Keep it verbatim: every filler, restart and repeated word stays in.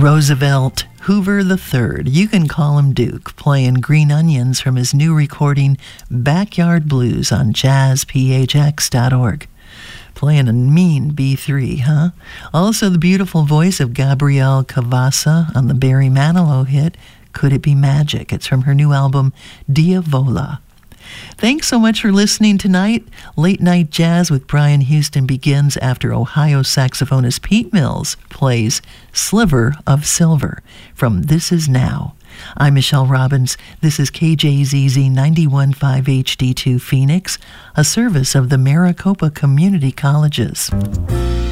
Roosevelt Hoover the third, you can call him Duke, playing Green Onions from his new recording Backyard Blues on jazz p h x dot org. Playing a mean B three, huh? Also the beautiful voice of Gabrielle Cavassa on the Barry Manilow hit Could It Be Magic? It's from her new album Diavola. Thanks so much for listening tonight. Late Night Jazz with Brian Houston begins after Ohio saxophonist Pete Mills plays Sliver of Silver from This Is Now. I'm Michelle Robbins. This is K J Z Z ninety-one point five H D two Phoenix, a service of the Maricopa Community Colleges.